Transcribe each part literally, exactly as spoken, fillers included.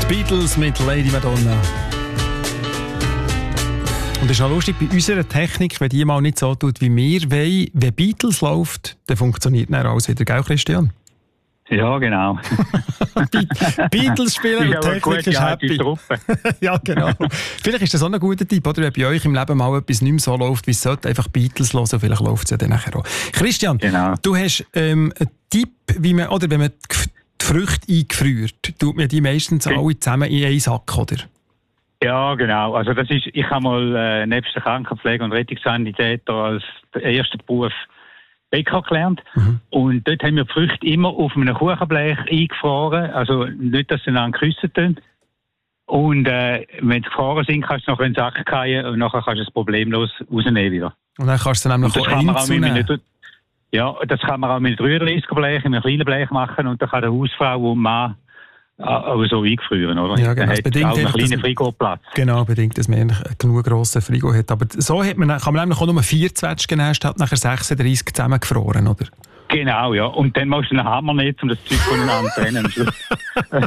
Die Beatles mit Lady Madonna. Und es ist auch lustig, bei unserer Technik, wenn die mal nicht so tut, wie wir wollen, wenn Beatles läuft, dann funktioniert dann alles wieder, gell, Christian? Ja, genau. Beatles spielen und die Technik ist happy. Ja, genau. Vielleicht ist das auch ein guter Tipp, oder? Wenn bei euch im Leben mal etwas nicht mehr so läuft, wie es sollte, einfach Beatles hören, vielleicht läuft es ja dann nachher auch. Christian, genau. Du hast ähm, einen Tipp, wie man, oder wenn man die Früchte eingefriert, tut man die meistens okay. alle zusammen in einen Sack, oder? Ja, genau. Also das ist, ich habe mal äh, nebst der Krankenpflege und Rettungssanitäter als ersten Beruf Bäcker gelernt. Mhm. Und dort haben wir die Früchte immer auf einem Kuchenblech eingefroren. Also nicht, dass sie dann geküsst sind. Und äh, wenn sie gefroren sind, kannst du noch in den Sack fallen und nachher kannst du es problemlos rausnehmen wieder. Und dann kannst du dann auch noch einzunehmen. Ja, das kann man auch mit einem dreiunddreißiger-Blech, in einem kleinen Blech machen und dann kann der Hausfrau und Mann aber so eingefrieren, oder? Ja, genau. Das hat bedingt auch einen kleinen Frigoplatz. Genau, bedingt, dass man genug grossen Frigo hat. Aber so hat man, kann man nämlich auch nur vier Zwetschgen nehmen, statt nachher sechsunddreißig zusammengefroren, oder? Genau, ja. Und dann musst du einen Hammer nehmen, um das Zeug voneinander zu trennen.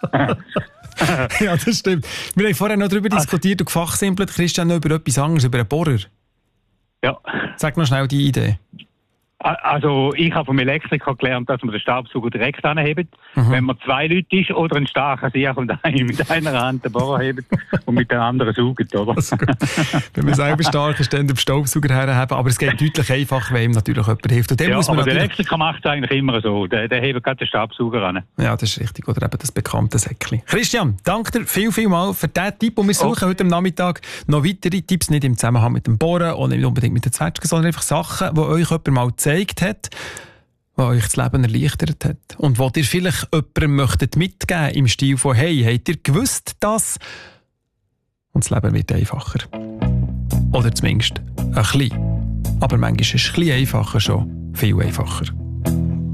Ja, das stimmt. Wir haben vorher noch darüber diskutiert und gefachsimpelt, Christian, noch über etwas anderes, über einen Bohrer. Ja. Sag noch schnell die Idee. Also ich habe vom Elektriker gelernt, dass man den Staubsauger direkt anhebt. Mhm. Wenn man zwei Leute ist oder ein starker Sieg und einen mit einer Hand den Bohrer hebt und mit der anderen saugt, oder? Also wenn man selber stark ist, dann den Staubsauger herheben, aber es geht deutlich einfacher, wenn ihm natürlich jemand hilft. Und ja, muss man aber der Elektriker macht es eigentlich immer so. Der, der hebt gerade den Staubsauger an. Ja, das ist richtig. Oder eben das bekannte Säckchen. Christian, danke dir viel, viel mal für diesen Tipp. Und wir suchen oh. heute am Nachmittag noch weitere Tipps, nicht im Zusammenhang mit dem Bohren und nicht unbedingt mit den Zwetschgen, sondern einfach Sachen, die euch jemand mal zeigt hat, was euch das Leben erleichtert hat. Und was ihr vielleicht jemandem möchtet mitgeben im Stil von «Hey, habt ihr gewusst, dass...» Und das Leben wird einfacher. Oder zumindest ein bisschen. Aber manchmal ist es ein bisschen einfacher schon viel einfacher.